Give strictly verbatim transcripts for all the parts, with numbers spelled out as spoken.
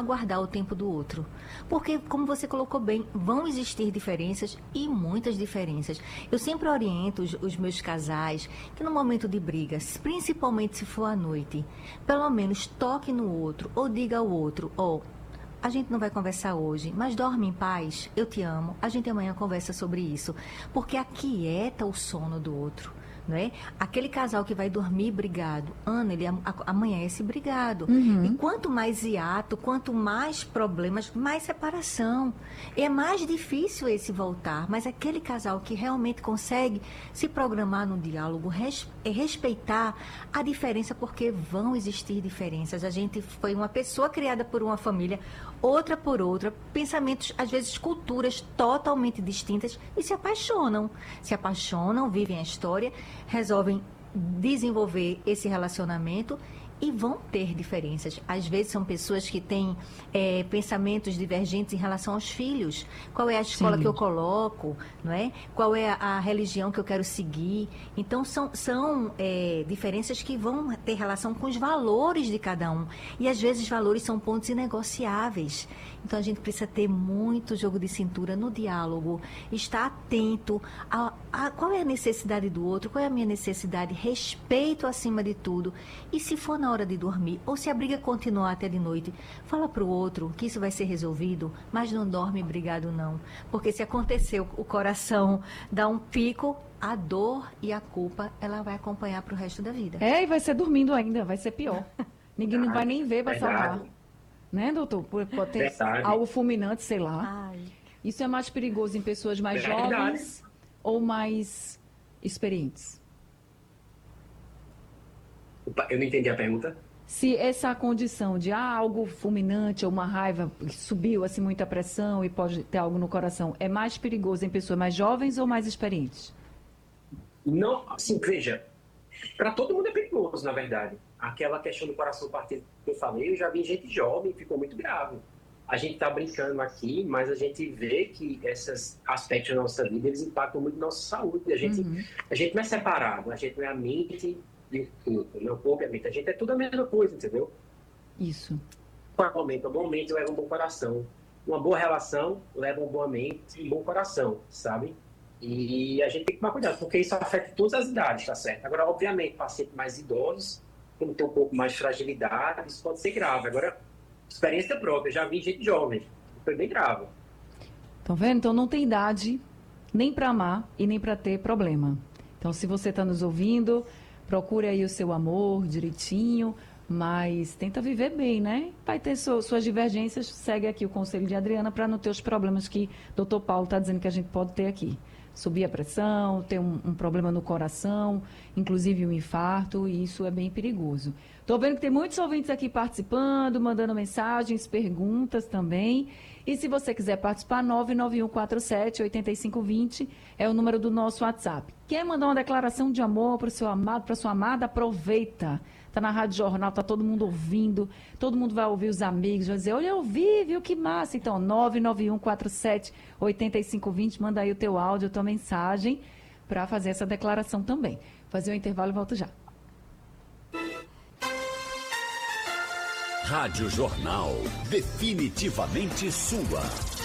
aguardar o tempo do outro. Porque, como você colocou bem, vão existir diferenças e muitas diferenças. Eu sempre oriento os, os meus casais que no momento de brigas, principalmente se for à noite, pelo menos toque no outro ou diga ao outro, ó, oh, a gente não vai conversar hoje, mas dorme em paz, eu te amo, a gente amanhã conversa sobre isso. Porque aquieta o sono do outro. Não é? Aquele casal que vai dormir brigado, Ana, ele amanhece brigado. Uhum. E quanto mais hiato, quanto mais problemas, mais separação. É mais difícil esse voltar, mas aquele casal que realmente consegue se programar no diálogo, res, respeitar a diferença, porque vão existir diferenças. A gente foi uma pessoa criada por uma família, outra por outra, pensamentos, às vezes culturas totalmente distintas e se apaixonam. Se apaixonam, vivem a história, resolvem desenvolver esse relacionamento e vão ter diferenças. Às vezes são pessoas que têm é, pensamentos divergentes em relação aos filhos. Qual é a escola Sim. que eu coloco, não é? Qual é a, a religião que eu quero seguir? Então são, são é, diferenças que vão ter relação com os valores de cada um. E às vezes valores são pontos inegociáveis. Então a gente precisa ter muito jogo de cintura no diálogo, estar atento a, a qual é a necessidade do outro, qual é a minha necessidade, respeito acima de tudo. E se for na hora de dormir, ou se a briga continuar até de noite, fala para o outro que isso vai ser resolvido, mas não dorme brigado não. Porque se acontecer o coração dá um pico, a dor e a culpa, ela vai acompanhar para o resto da vida. É, e vai ser dormindo ainda, vai ser pior. Ninguém não vai nem ver para salvar. Né, doutor? Pode ter algo fulminante, sei lá. Ai. Isso é mais perigoso em pessoas mais Verdade. jovens ou mais experientes? Eu não entendi a pergunta. Se essa condição de ah, algo fulminante ou uma raiva que subiu assim muita pressão e pode ter algo no coração, é mais perigoso em pessoas mais jovens ou mais experientes? Não, assim, veja, para todo mundo é perigoso, na verdade. Aquela questão do coração partido que eu falei, eu já vi gente jovem, ficou muito grave. A gente está brincando aqui, mas a gente vê que esses aspectos da nossa vida, eles impactam muito na nossa saúde. A gente, uhum. a gente não é separado, a gente não é a mente e o corpo, não é o corpo e a mente. A gente é tudo a mesma coisa, entendeu? Isso. Um momento, um bom mente leva um bom coração. Uma boa relação leva uma boa mente e um bom coração, sabe? E a gente tem que tomar cuidado, porque isso afeta todas as idades, tá certo? Agora, obviamente, pacientes mais idosos, como tem um pouco mais de fragilidade, isso pode ser grave. Agora, experiência própria, já vi gente jovem, foi bem grave. Estão vendo? Então não tem idade nem para amar e nem para ter problema. Então, se você está nos ouvindo, procure aí o seu amor direitinho, mas tenta viver bem, né? Vai ter su- suas divergências, segue aqui o conselho de Adriana para não ter os problemas que o doutor Paulo está dizendo que a gente pode ter aqui. Subir a pressão, ter um, um problema no coração, inclusive um infarto, e isso é bem perigoso. Estou vendo que tem muitos ouvintes aqui participando, mandando mensagens, perguntas também. E se você quiser participar, nove nove um quatro sete oito cinco dois zero é o número do nosso WhatsApp. Quer mandar uma declaração de amor para o seu amado, para a sua amada? Aproveita. Está na Rádio Jornal, está todo mundo ouvindo, todo mundo vai ouvir os amigos, vai dizer, olha, eu vi, viu, que massa. Então, nove nove um quatro sete oito cinco dois zero, manda aí o teu áudio, a tua mensagem, para fazer essa declaração também. Fazer um intervalo e volto já. Rádio Jornal, definitivamente sua.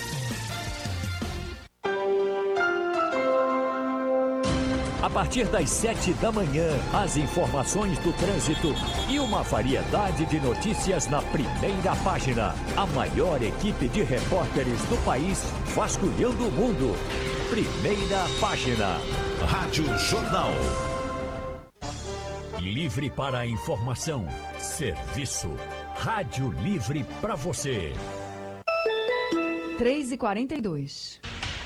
A partir das sete da manhã, as informações do trânsito e uma variedade de notícias na primeira página. A maior equipe de repórteres do país vasculhando o mundo. Primeira página. Rádio Jornal. Livre para a informação. Serviço. Rádio Livre para você. três e quarenta e dois.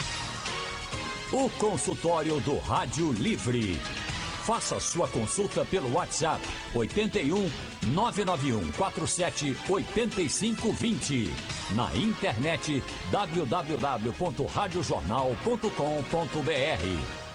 O consultório do Rádio Livre. Faça sua consulta pelo WhatsApp oito um nove nove um quatro sete oito cinco dois zero. Na internet w w w ponto rádio jornal ponto com ponto b r.